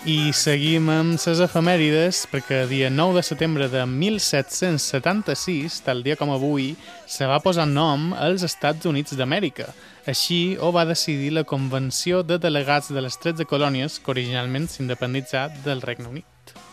I seguim amb les efemèrides perquè el dia 9 de setembre de 1776, tal dia com avui, se va posar nom als Estats Units d'Amèrica. Així ho va decidir la Convenció de Delegats de les 13 colònies que originalment s'independitzà del Regne Unit.